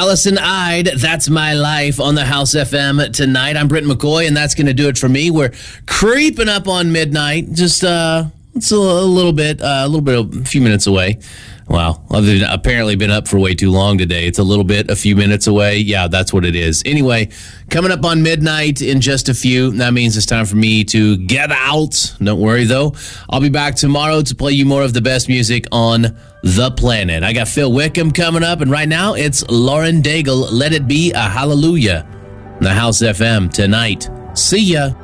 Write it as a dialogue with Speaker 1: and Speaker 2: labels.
Speaker 1: Allison Ide, That's My Life on the House FM tonight. I'm Brent McCoy, and that's going to do it for me. We're creeping up on midnight. Just it's a few minutes away. Wow, I've apparently been up for way too long today. It's a few minutes away. Yeah, that's what it is. Anyway, coming up on midnight in just a few. That means it's time for me to get out. Don't worry, though. I'll be back tomorrow to play you more of the best music on the planet. I got Phil Wickham coming up, and right now it's Lauren Daigle, Let It Be a Hallelujah. The House FM tonight. See ya.